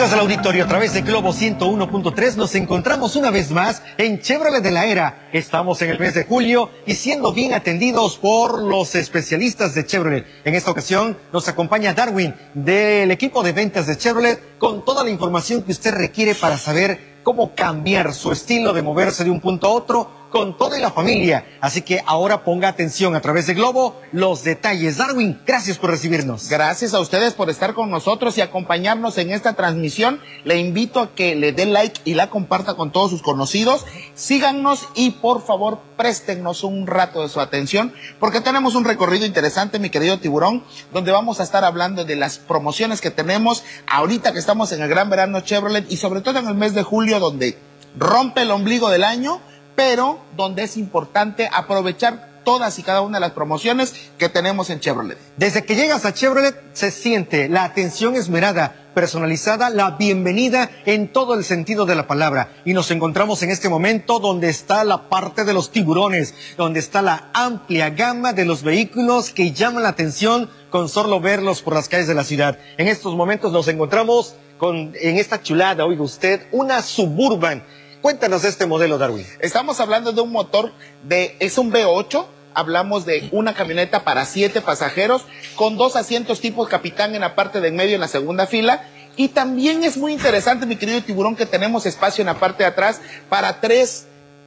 Amigos del auditorio, a través de Globo 101.3 nos encontramos una vez más en Chevrolet de la Era. Estamos en el mes de julio y siendo bien atendidos por los especialistas de Chevrolet. En esta ocasión nos acompaña Darwin del equipo de ventas de Chevrolet con toda la información que usted requiere para saber cómo cambiar su estilo de moverse de un punto a otro con toda la familia. Así que ahora ponga atención a través de Globo los detalles. Darwin, gracias por recibirnos. Gracias a ustedes por estar con nosotros y acompañarnos en esta transmisión. Le invito a que le dé like y la comparta con todos sus conocidos. Síganos y por favor préstennos un rato de su atención porque tenemos un recorrido interesante, mi querido Tiburón, donde vamos a estar hablando de las promociones que tenemos ahorita que estamos en el Gran Verano Chevrolet y sobre todo en el mes de julio, donde rompe el ombligo del año, pero donde es importante aprovechar todas y cada una de las promociones que tenemos en Chevrolet. Desde que llegas a Chevrolet se siente la atención esmerada, personalizada, la bienvenida en todo el sentido de la palabra. Y nos encontramos en este momento donde está la parte de los tiburones, donde está la amplia gama de los vehículos que llaman la atención con solo verlos por las calles de la ciudad. En estos momentos nos encontramos en esta chulada, oiga usted, una Suburban. Cuéntanos de este modelo, Darwin. Estamos hablando de un motor es un V8, hablamos de una camioneta para 7 pasajeros, con 2 asientos tipo capitán en la parte de en medio en la segunda fila, y también es muy interesante, mi querido Tiburón, que tenemos espacio en la parte de atrás para tres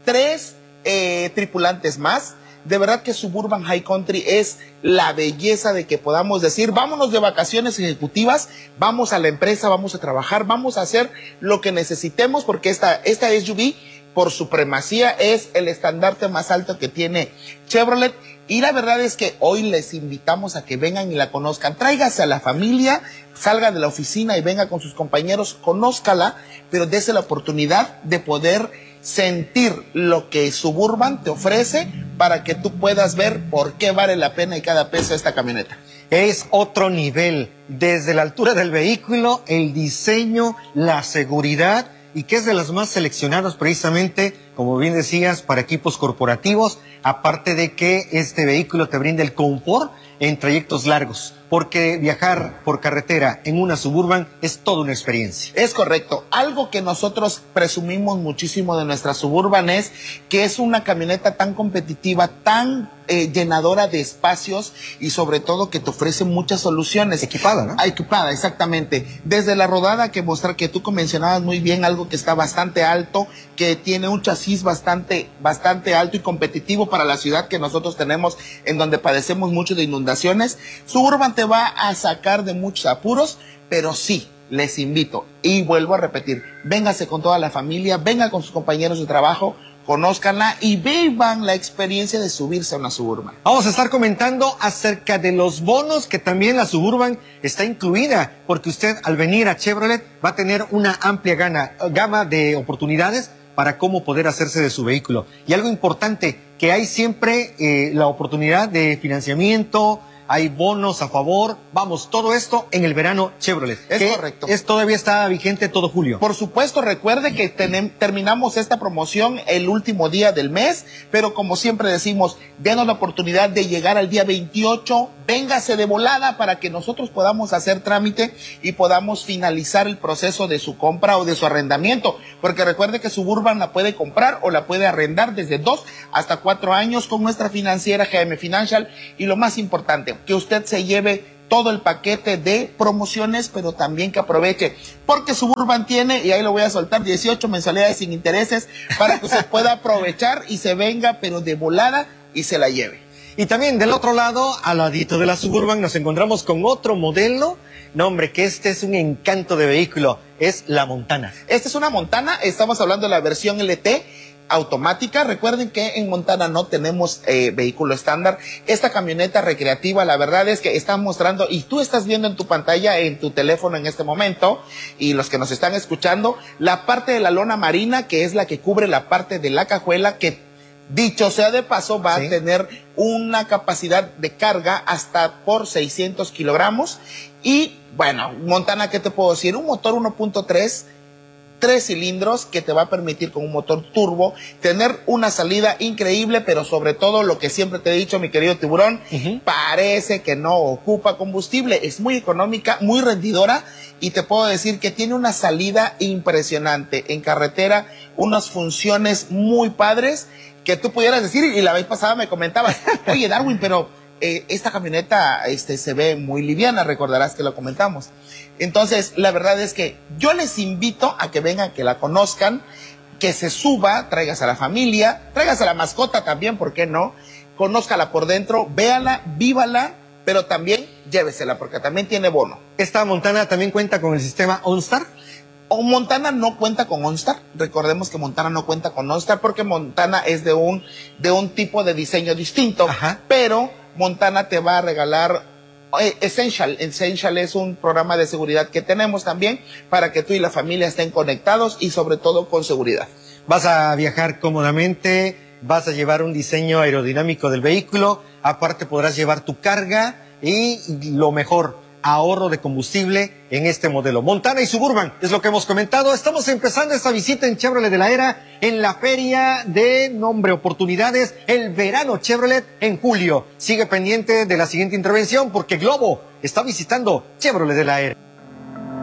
tripulantes más. De verdad que Suburban High Country es la belleza de que podamos decir, vámonos de vacaciones ejecutivas, vamos a la empresa, vamos a trabajar, vamos a hacer lo que necesitemos, porque esta SUV, por supremacía, es el estandarte más alto que tiene Chevrolet. Y la verdad es que hoy les invitamos a que vengan y la conozcan. Tráigase a la familia, salga de la oficina y venga con sus compañeros, conózcala, pero dése la oportunidad de poder sentir lo que Suburban te ofrece para que tú puedas ver por qué vale la pena y cada peso de esta camioneta. Es otro nivel, desde la altura del vehículo, el diseño, la seguridad, y que es de las más seleccionadas precisamente, como bien decías, para equipos corporativos, aparte de que este vehículo te brinda el confort en trayectos largos, porque viajar por carretera en una Suburban es toda una experiencia. Es correcto. Algo que nosotros presumimos muchísimo de nuestra Suburban es que es una camioneta tan competitiva, tan llenadora de espacios y sobre todo que te ofrece muchas soluciones. Equipada, ¿no? Equipada, exactamente. Desde la rodada que tú mencionabas muy bien, algo que está bastante alto, que tiene un chasis bastante alto y competitivo para la ciudad que nosotros tenemos, en donde padecemos mucho de inundaciones. Suburban te va a sacar de muchos apuros, pero sí, les invito y vuelvo a repetir, véngase con toda la familia, venga con sus compañeros de trabajo, conózcanla y vivan la experiencia de subirse a una Suburban. Vamos a estar comentando acerca de los bonos que también la Suburban está incluida, porque usted al venir a Chevrolet va a tener una amplia gama de oportunidades para cómo poder hacerse de su vehículo. Y algo importante, que hay siempre la oportunidad de financiamiento, hay bonos a favor, vamos, todo esto en el verano Chevrolet. Es correcto. Todavía está vigente todo julio. Por supuesto, recuerde que terminamos esta promoción el último día del mes, pero como siempre decimos, denos la oportunidad de llegar al día 28, véngase de volada para que nosotros podamos hacer trámite y podamos finalizar el proceso de su compra o de su arrendamiento, porque recuerde que Suburban la puede comprar o la puede arrendar desde 2 hasta 4 años con nuestra financiera GM Financial, y lo más importante, que usted se lleve todo el paquete de promociones, pero también que aproveche, porque Suburban tiene, y ahí lo voy a soltar, 18 mensualidades sin intereses para que usted pueda aprovechar y se venga, pero de volada, y se la lleve. Y también del otro lado, al ladito de la Suburban, nos encontramos con otro modelo. No, hombre, que este es un encanto de vehículo, es la Montana. Esta es una Montana, estamos hablando de la versión LT, automática. Recuerden que en Montana no tenemos vehículo estándar. Esta camioneta recreativa, la verdad es que está mostrando, y tú estás viendo en tu pantalla, en tu teléfono en este momento, y los que nos están escuchando, la parte de la lona marina, que es la que cubre la parte de la cajuela, que dicho sea de paso va a tener una capacidad de carga hasta por 600 kilogramos. Y bueno, Montana, ¿qué te puedo decir? Un motor 1.3 3 cilindros que te va a permitir con un motor turbo tener una salida increíble, pero sobre todo lo que siempre te he dicho, mi querido tiburón, parece que no ocupa combustible, es muy económica, muy rendidora y te puedo decir que tiene una salida impresionante en carretera, unas funciones muy padres que tú pudieras decir, y la vez pasada me comentabas, oye Darwin, pero esta camioneta se ve muy liviana, recordarás que lo comentamos. Entonces, la verdad es que yo les invito a que vengan, que la conozcan, que se suba, traigas a la familia, traigas a la mascota también, ¿por qué no? Conózcala por dentro, véala, vívala, pero también llévesela, porque también tiene bono. ¿Esta Montana también cuenta con el sistema OnStar? Montana no cuenta con OnStar. Recordemos que Montana no cuenta con OnStar porque Montana es de un tipo de diseño distinto. Ajá. Pero Montana te va a regalar Essential. Essential es un programa de seguridad que tenemos también para que tú y la familia estén conectados y sobre todo con seguridad. Vas a viajar cómodamente, vas a llevar un diseño aerodinámico del vehículo, aparte podrás llevar tu carga y lo mejor, ahorro de combustible en este modelo. Montana y Suburban, es lo que hemos comentado. Estamos empezando esta visita en Chevrolet de la Era, en la feria de oportunidades, el verano Chevrolet en julio. Sigue pendiente de la siguiente intervención porque Globo está visitando Chevrolet de la Era.